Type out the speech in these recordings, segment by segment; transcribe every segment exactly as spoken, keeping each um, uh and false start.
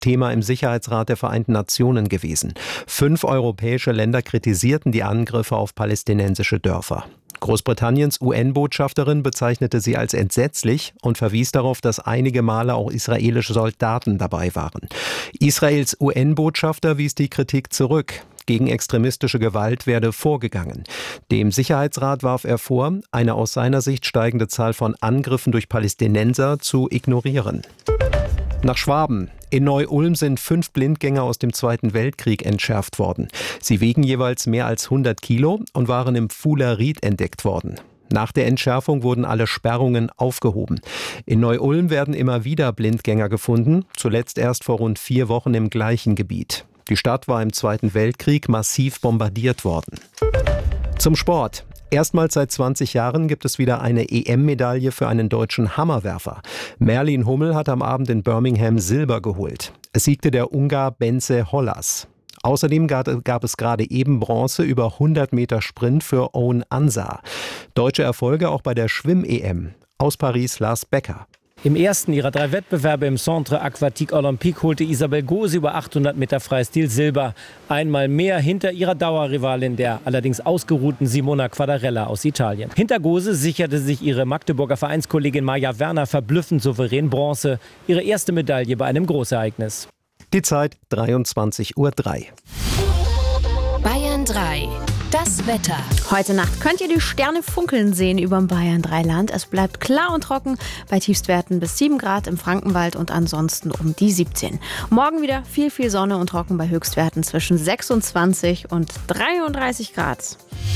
Thema im Sicherheitsrat der Vereinten Nationen gewesen. Fünf europäische Länder kritisierten die Angriffe auf palästinensische Dörfer. Großbritanniens U N-Botschafterin bezeichnete sie als entsetzlich und verwies darauf, dass einige Male auch israelische Soldaten dabei waren. Israels U N-Botschafter wies die Kritik zurück. Gegen extremistische Gewalt werde vorgegangen. Dem Sicherheitsrat warf er vor, eine aus seiner Sicht steigende Zahl von Angriffen durch Palästinenser zu ignorieren. Nach Schwaben. In Neu-Ulm sind fünf Blindgänger aus dem Zweiten Weltkrieg entschärft worden. Sie wiegen jeweils mehr als hundert Kilo und waren im Fuhler Ried entdeckt worden. Nach der Entschärfung wurden alle Sperrungen aufgehoben. In Neu-Ulm werden immer wieder Blindgänger gefunden, zuletzt erst vor rund vier Wochen im gleichen Gebiet. Die Stadt war im Zweiten Weltkrieg massiv bombardiert worden. Zum Sport. Erstmals seit zwanzig Jahren gibt es wieder eine E M-Medaille für einen deutschen Hammerwerfer. Merlin Hummel hat am Abend in Birmingham Silber geholt. Es siegte der Ungar Bence Hollas. Außerdem gab es gerade eben Bronze über hundert Meter Sprint für Owen Ansah. Deutsche Erfolge auch bei der Schwimm-E M. Aus Paris Lars Becker. Im ersten ihrer drei Wettbewerbe im Centre Aquatique Olympique holte Isabel Gose über achthundert Meter Freistil Silber. Einmal mehr hinter ihrer Dauerrivalin, der allerdings ausgeruhten Simona Quadarella aus Italien. Hinter Gose sicherte sich ihre Magdeburger Vereinskollegin Maja Werner verblüffend souverän Bronze. Ihre erste Medaille bei einem Großereignis. Die Zeit dreiundzwanzig Uhr drei. Bayern drei. Das Wetter. Heute Nacht könnt ihr die Sterne funkeln sehen über dem Bayern drei Land. Es bleibt klar und trocken bei Tiefstwerten bis sieben Grad im Frankenwald und ansonsten um die siebzehn. Morgen wieder viel, viel Sonne und trocken bei Höchstwerten zwischen sechsundzwanzig und dreiunddreißig Grad.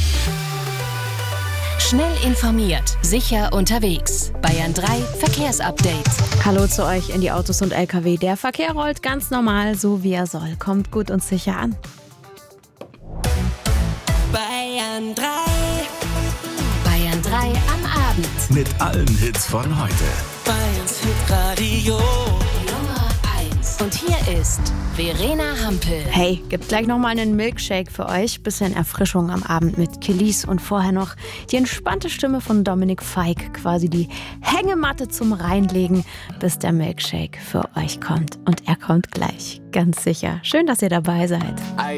Schnell informiert, sicher unterwegs. Bayern drei Verkehrsupdate. Hallo zu euch in die Autos und L K W. Der Verkehr rollt ganz normal, so wie er soll. Kommt gut und sicher an. Bayern drei. Bayern drei am Abend. Mit allen Hits von heute. Bayerns Hitradio Nummer eins. Und hier ist Verena Hampel. Hey, gibt gleich nochmal einen Milkshake für euch. Bisschen Erfrischung am Abend mit Kelis und vorher noch die entspannte Stimme von Dominik Feick. Quasi die Hängematte zum Reinlegen, bis der Milkshake für euch kommt. Und er kommt gleich, ganz sicher. Schön, dass ihr dabei seid.